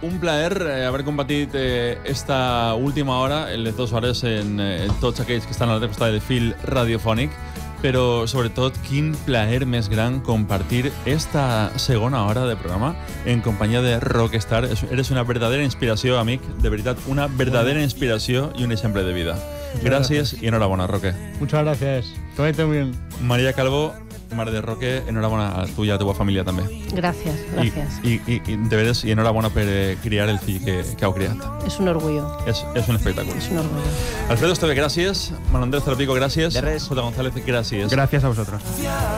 un plaer haver compartit esta última hora, les 2 hores, en tots aquells que estan a l'altre costat del fil radiofònic, però sobretot quin plaer més gran compartir esta segona hora de programa en companyia de Rockstar. Eres una verdadera inspiració, amic, de veritat, una verdadera inspiració i un exemple de vida. Gracias y enhorabuena, Roque. Muchas gracias. Tómate muy bien. María Calvo, Mar de Roque, enhorabuena a tu i a la teva família també. Gràcies, gràcies. I de veres, i enhorabuena per criar el fill que heu criat. És un orgullo. És un espectacle. És un orgullo. Alfredo Esteve, gràcies. Manuel Andrés Zarapico, gràcies. De res. Jota González, gràcies. Gracias a vosotros.